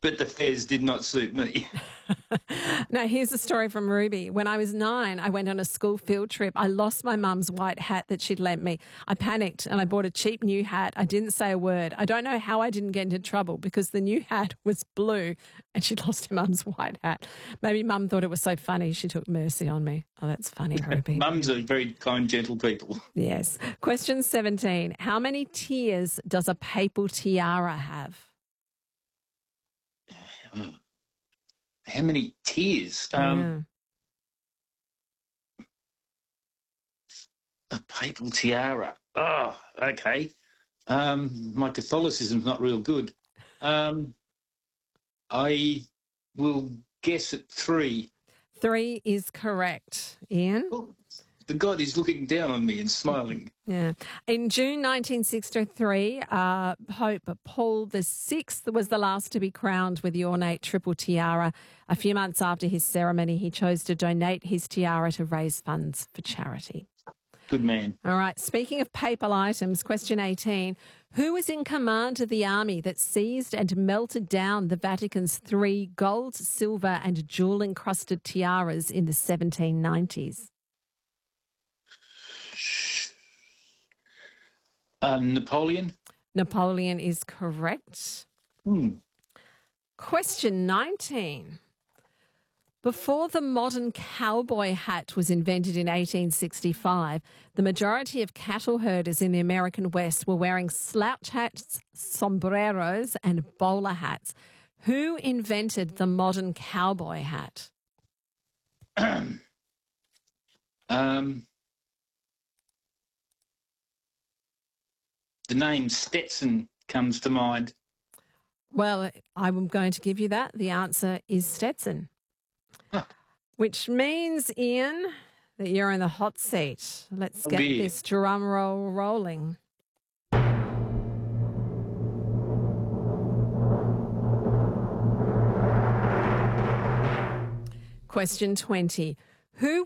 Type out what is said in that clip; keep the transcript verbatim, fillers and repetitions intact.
but the fez did not suit me. Now, here's a story from Ruby. When I was nine, I went on a school field trip. I lost my mum's white hat that she'd lent me. I panicked and I bought a cheap new hat. I didn't say a word. I don't know how I didn't get into trouble because the new hat was blue and she'd lost her mum's white hat. Maybe mum thought it was so funny she took mercy on me. Oh, that's funny, Ruby. Mums are very kind, gentle people. Yes. Question seventeen. How many tiers does a papal tiara have? How many tiers? Um, yeah. A papal tiara. Oh, okay. Um, my Catholicism's not real good. Um, I will guess at three. Three is correct. Ian? Oh, the God is looking down on me and smiling. Yeah. In June nineteen sixty-three, uh, Pope Paul the Sixth was the last to be crowned with the ornate triple tiara. A few months after his ceremony, he chose to donate his tiara to raise funds for charity. Good man. All right. Speaking of papal items, question eighteen. Who was in command of the army that seized and melted down the Vatican's three gold, silver and jewel-encrusted tiaras in the seventeen nineties? Um, Napoleon? Napoleon is correct. Hmm. Question nineteen. Before the modern cowboy hat was invented in eighteen sixty-five, the majority of cattle herders in the American West were wearing slouch hats, sombreros, and bowler hats. Who invented the modern cowboy hat? um, the name Stetson comes to mind. Well, I'm going to give you that. The answer is Stetson. Which means, Ian, that you're in the hot seat. Let's get dear. this drum roll rolling. Question twenty. Who